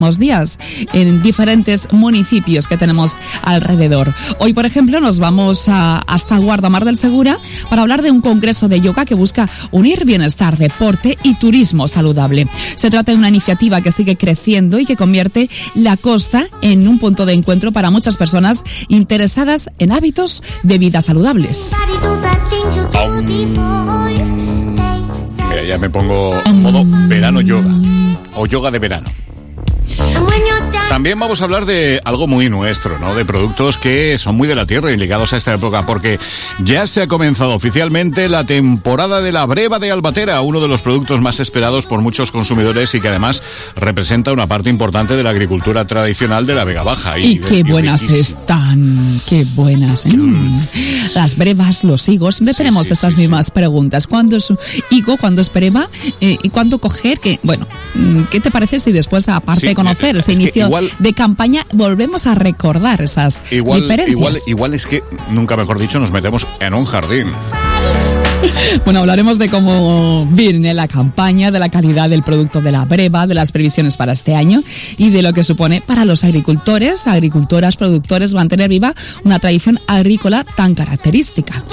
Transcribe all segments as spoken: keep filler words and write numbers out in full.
días en diferentes municipios que tenemos alrededor. Hoy, por ejemplo, nos vamos a, hasta Guardamar del Segura para hablar de un congreso de yoga que busca unir bienestar, deporte y turismo saludable. Se trata de una iniciativa que sigue creciendo y que convierte la costa en un punto de encuentro para muchas personas interesadas en hábitos de vida saludables. Um, mira, ya me pongo en modo verano yoga o yoga de verano. También vamos a hablar de algo muy nuestro, ¿no? De productos que son muy de la tierra y ligados a esta época, porque ya se ha comenzado oficialmente la temporada de la breva de Albatera, uno de los productos más esperados por muchos consumidores y que además representa una parte importante de la agricultura tradicional de la Vega Baja. Y, y qué buenas riquísimo. Están, qué buenas, ¿eh? Mm. Las brevas, los higos, siempre sí, tenemos sí, esas sí, mismas sí. preguntas. ¿Cuándo es higo, cuándo es breva eh, y cuándo coger? Que, bueno, ¿qué te parece si después, aparte sí, de conocer ese inicio igual, de campaña, volvemos a recordar esas igual, diferencias? Igual, igual es que, nunca mejor dicho, nos metemos en un jardín. Bueno, hablaremos de cómo viene la campaña, de la calidad del producto de la breva, de las previsiones para este año y de lo que supone para los agricultores, agricultoras, productores mantener viva una tradición agrícola tan característica.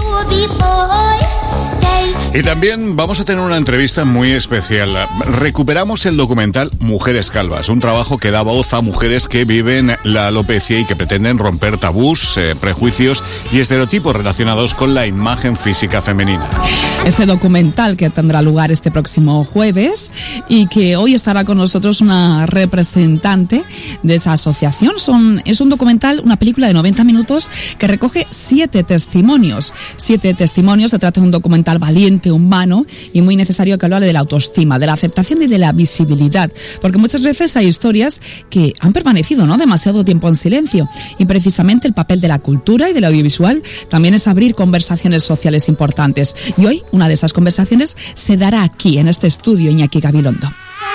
Y también vamos a tener una entrevista muy especial. Recuperamos el documental Mujeres Calvas, un trabajo que da voz a mujeres que viven la alopecia y que pretenden romper tabús, eh, prejuicios y estereotipos relacionados con la imagen física femenina. Ese documental que tendrá lugar este próximo jueves y que hoy estará con nosotros una representante de esa asociación. Son, es un documental, una película de noventa minutos que recoge siete testimonios. Siete testimonios, se trata de un documental valiente, humano y muy necesario que hable de la autoestima, de la aceptación y de la visibilidad, porque muchas veces hay historias que han permanecido, ¿no?, demasiado tiempo en silencio y precisamente el papel de la cultura y del audiovisual también es abrir conversaciones sociales importantes y hoy una de esas conversaciones se dará aquí en este estudio Iñaki Gabilondo.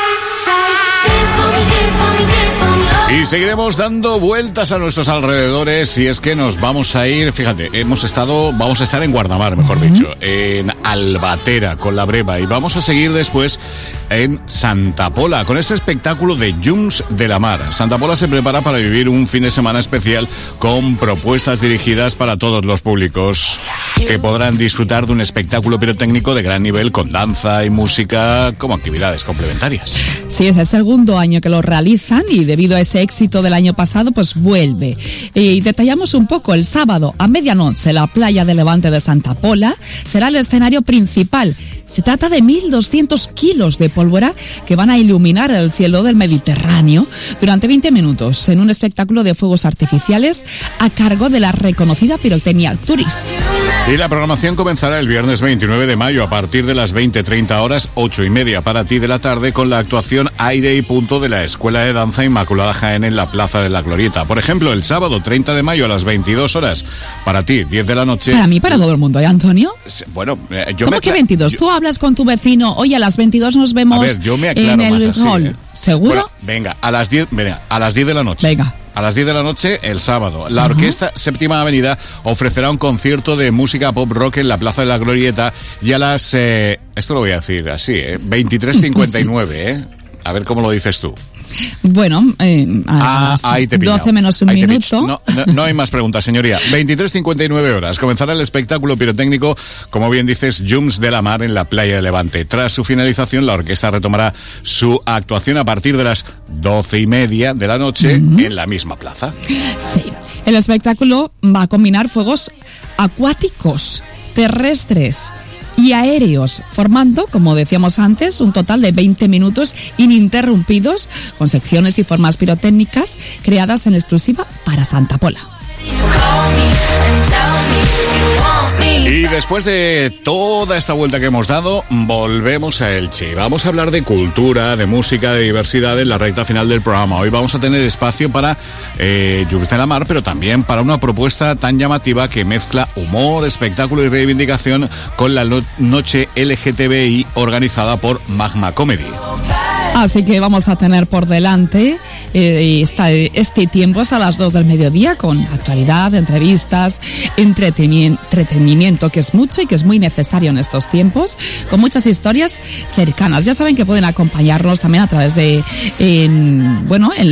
Y seguiremos dando vueltas a nuestros alrededores y es que nos vamos a ir, fíjate, hemos estado, vamos a estar en Guardamar, mejor uh-huh. dicho, en Albatera con la breva y vamos a seguir después en Santa Pola con ese espectáculo de Llums de la Mar. Santa Pola se prepara para vivir un fin de semana especial con propuestas dirigidas para todos los públicos que podrán disfrutar de un espectáculo pirotécnico de gran nivel con danza y música como actividades complementarias. Sí, es el segundo año que lo realizan y debido a ese éxito del año pasado, pues vuelve. Y detallamos un poco, el sábado a medianoche la playa de Levante de Santa Pola será el escenario principal. Se trata de mil doscientos kilos de pólvora que van a iluminar el cielo del Mediterráneo durante veinte minutos en un espectáculo de fuegos artificiales a cargo de la reconocida pirotecnia Turis. Y la programación comenzará el viernes veintinueve de mayo a partir de las veinte treinta horas, ocho y media para ti de la tarde, con la actuación Aire y Punto de la Escuela de Danza Inmaculada Jaén en la Plaza de la Glorieta. Por ejemplo, el sábado treinta de mayo a las veintidós horas, para ti, diez de la noche. Para mí, para todo el mundo, ¿eh, Antonio? Bueno, eh, yo ¿Cómo me... que veintidós? Yo... Tú hablas con tu vecino, oye, a las veintidós nos vemos. A ver, yo me aclaro en el más así, hall. ¿eh? ¿Seguro? Bueno, venga, a las diez, venga, a las diez de la noche. Venga. A las diez de la noche, el sábado, la uh-huh. Orquesta Séptima Avenida ofrecerá un concierto de música pop rock en la Plaza de la Glorieta y a las, eh, esto lo voy a decir así, eh, veintitrés cincuenta y nueve, ¿eh? A ver cómo lo dices tú. Bueno, eh, a ah, ahí te doce menos un ahí minuto. No, no, no hay más preguntas, señoría. veintitrés cincuenta y nueve horas. Comenzará el espectáculo pirotécnico, como bien dices, Llums de la Mar en la playa de Levante. Tras su finalización, la orquesta retomará su actuación a partir de las doce y media de la noche uh-huh. en la misma plaza. Sí. El espectáculo va a combinar fuegos acuáticos, terrestres y aéreos, formando, como decíamos antes, un total de veinte minutos ininterrumpidos con secciones y formas pirotécnicas creadas en exclusiva para Santa Pola. Y después de toda esta vuelta que hemos dado, volvemos a Elche. Vamos a hablar de cultura, de música, de diversidad en la recta final del programa. Hoy vamos a tener espacio para eh, Llums de la Mar, pero también para una propuesta tan llamativa que mezcla humor, espectáculo y reivindicación con la no- noche L G T B I organizada por Magma Comedy. Así que vamos a tener por delante eh, esta, este tiempo hasta las dos del mediodía con actualidad, entrevistas, entretenimiento, que es mucho y que es muy necesario en estos tiempos, con muchas historias cercanas. Ya saben que pueden acompañarnos también a través de, en, bueno, en